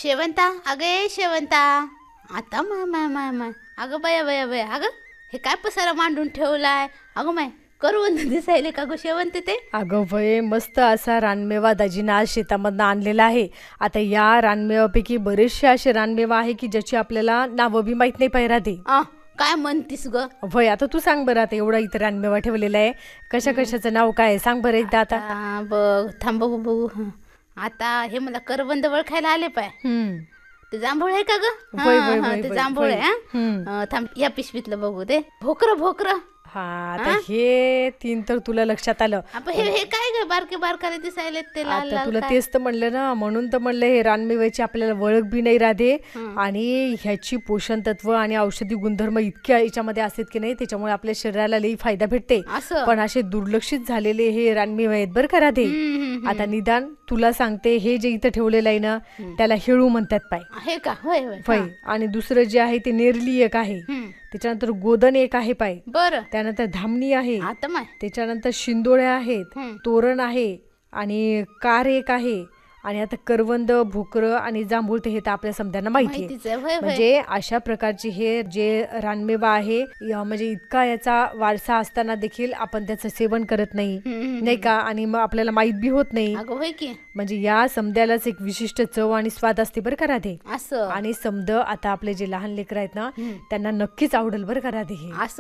शेवंता, अगं ए शेवंता, आता माय माय माय माय, अगं बया बया बया, अगं हे काय पसारा मांडून ठेवलाय, अगं माय करवंद दिसायले का गं शेवंत ते? अगं भय मस्त असा रानमेवा दाजीनं आज शेतामधनं आणलेला आहे. आता या रानमेवापैकी बरेचसे असे रानमेवा आहे की ज्याची आपल्याला नावं बी माहीत नाही पाहिजे ते. काय म्हणतीस ग? भय आता तू सांग बरं, आता एवढा इथं रानमेवा ठेवलेला आहे, कशा कशाचं नाव काय आहे? सांग बरं एकदा आता. बघ थांब बघू बघू आता हे मला करवंद ओळखायला आले पाय. ते जांभूळ आहे का ग? वय, वय, वय, ते वय, जांभूळ वय. आहे. थांब या पिशवीतलं बघू दे. भोकर भोकर. हा आता हे तीन तर तुला लक्षात आलं. हे काय ग बारके बारकाले दिसायले ते लाल आता लाल तुला काय? तेच तर म्हणलं ना, म्हणून तर म्हणलं हे रानमेव्याची आपल्याला ओळख बी नाही राहते आणि ह्याची पोषण तत्व आणि औषधी गुणधर्म इतक्या याच्यामध्ये असतात की नाही, त्याच्यामुळे आपल्या शरीराला लई फायदा भेटते. असं पण असे दुर्लक्षित झालेले हे रानमेवे आहेत बरं का राधे. आता निदान तुला सांगते, हे जे इथं ठेवलेलं आहे ना त्याला हेळू म्हणतात पाय. आहे का? होय होय होय. आणि दुसरं जे आहे ते नेरली एक आहे, त्याच्यानंतर गोदन एक आहे पाय, बर त्यानंतर धामणी आहे, आता माय त्याच्यानंतर शिंदोळ्या आहेत, तोरण आहे आणि कार एक आहे, आणि आता करवंद, भोकरं आणि जांभूळ ते हे तर आपल्या समद्यांना माहिती माहितीच आहे. आहे. होय होय म्हणजे अशा प्रकारचे हे जे रानमेवा आहे, म्हणजे इतका याचा वारसा असताना देखील आपण त्याचं सेवन करत नाही, नाही का, आणि मग आपल्याला माहित बी होत नाही. अगं होय की म्हणजे या समद्यालाच एक विशिष्ट चव आणि स्वाद असते बरं का राधे. असं आणि समद आता आपले जे लहान लेकरं आहेत ना त्यांना नक्कीच आवडेल बरं का राधे हे. असं